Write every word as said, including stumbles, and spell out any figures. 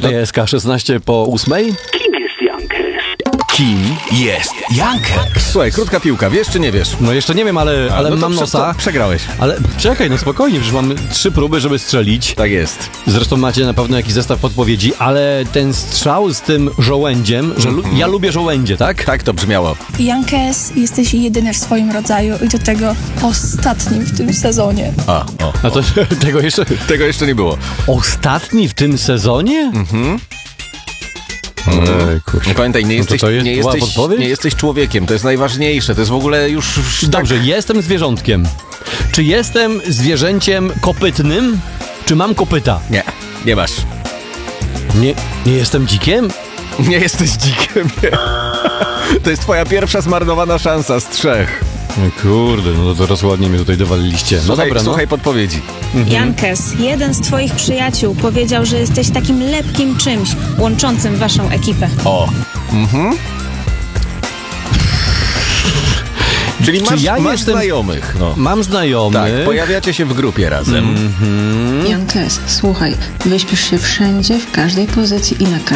Tutaj jest K szesnaście po ósmej. Kim jest Jankes? Kim jest Jankes? Słuchaj, krótka piłka, wiesz czy nie wiesz? No jeszcze nie wiem, ale, ale no to mam prze- nosa. to przegrałeś. Ale czekaj, no spokojnie, przecież mamy trzy próby, żeby strzelić. Tak jest. Zresztą macie na pewno jakiś zestaw podpowiedzi, ale ten strzał z tym żołędziem, że lu- ja lubię żołędzie, tak? Tak to brzmiało. Jankes, jesteś jedyny w swoim rodzaju i do tego ostatnim w tym sezonie. A, o. A to tego jeszcze... Tego jeszcze nie było. Ostatni w tym sezonie? Mhm. Ej, kurczę. No pamiętaj, nie No to jesteś, to jest nie, była jesteś, podpowiedź? nie jesteś człowiekiem, to jest najważniejsze, to jest w ogóle już... Dobrze, jestem zwierzątkiem. Czy jestem zwierzęciem kopytnym? Czy mam kopyta? Nie, nie masz. Nie, nie jestem dzikiem? Nie jesteś dzikiem, nie. To jest twoja pierwsza zmarnowana szansa z trzech. No kurde, no to teraz ładnie mnie tutaj dowaliliście. No Słuchaj, dobra, no. słuchaj podpowiedzi. Jankes, jeden z twoich przyjaciół powiedział, że jesteś takim lepkim czymś łączącym waszą ekipę. O. Mhm. Czyli Czy masz, ja masz jestem- znajomych. No. Mam znajomych. Tak, pojawiacie się w grupie razem. Jankes, słuchaj, wyśpisz się wszędzie, w każdej pozycji i na każdym